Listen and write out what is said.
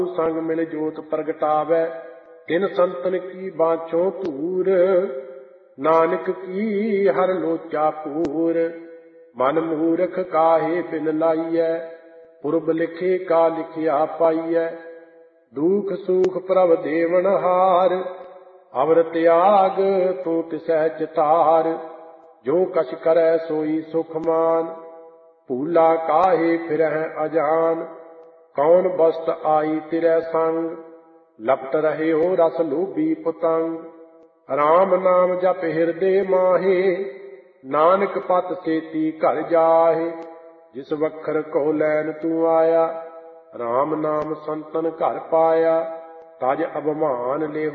ਸੰਗ ਮਿਲ ਜੋਤ ਪ੍ਰਗਟਾਵੈ, ਤਿਨ ਸੰਤਨ ਕੀ ਬਾਝੋਂ ਧੂਰ। ਨਾਨਕ ਕੀ ਹਰ ਲੋਚਾ ਪੂਰ, ਮਨ ਮੂਰਖ ਕਾਹੇ ਬਿਨ ਲਾਈਐ। ਪੁਰਬ ਲਿਖੇ ਕਾ ਲਿਖਿਆ ਪਾਈਐ, ਦੁਖ ਸੁਖ ਪ੍ਰਭ ਦੇਵਨ ਹਾਰ। ਅਵਰ ਤਿਆਗ ਤੂੰ ਤਿਸੈ ਚਿਤਾਰ, ਜੋ ਕਛ ਕਰੈ ਸੋਈ ਸੁਖ ਮਾਨ। ਭੂਲਾ ਕਾਹੇ ਫਿਰਹਿ ਅਜਾਨ, ਕੌਣ ਬਸਤ ਆਈ ਤਿਰੈ ਸੰਗ। ਲਪਟ ਰਹਿਓ ਰਸ ਲੋਭੀ ਪਤੰਗ, ਰਾਮ ਨਾਮ ਜਪ ਹਿਰਦੇ ਮਾਹੇ। ਨਾਨਕ ਪਤ ਸੇਤੀ ਘਰ ਜਾਹੇ, ਜਿਸ ਵਖਰ ਕੋ ਲੈਨ ਤੂੰ ਆਇਆ। ਰਾਮ ਨਾਮ ਸੰਤਨ ਘਰ ਪਾਇਆ, ਤਜ ਅਭਿਮਾਨ ਲਿਹੁ